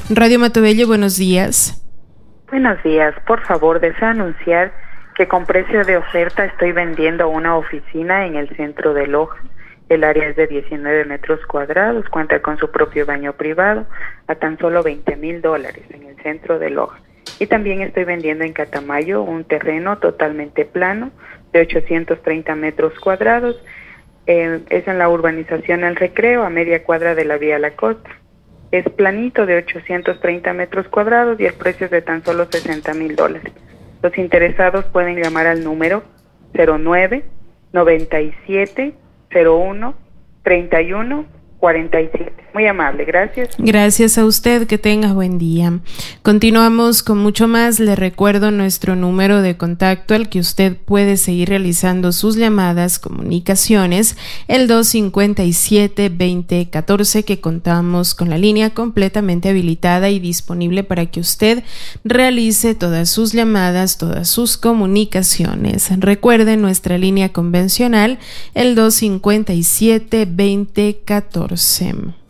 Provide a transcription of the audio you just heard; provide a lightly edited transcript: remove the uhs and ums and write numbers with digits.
Radio Matobello, buenos días. Buenos días, por favor, deseo anunciar que con precio de oferta estoy vendiendo una oficina en el centro de Loja. El área es de 19 metros cuadrados, cuenta con su propio baño privado a tan solo $20,000 en el centro de Loja. Y también estoy vendiendo en Catamayo un terreno totalmente plano de 830 metros cuadrados. Es en la urbanización El Recreo, a media cuadra de la vía La Costa. Es planito de 830 metros cuadrados y el precio es de tan solo $60,000. Los interesados pueden llamar al número 09-97-01-31-47. Muy amable, gracias. Gracias a usted, que tenga buen día. Continuamos con mucho más. Le recuerdo nuestro número de contacto al que usted puede seguir realizando sus llamadas, comunicaciones, el 257-2014, que contamos con la línea completamente habilitada y disponible para que usted realice todas sus llamadas, todas sus comunicaciones. Recuerde nuestra línea convencional, el 257-2014.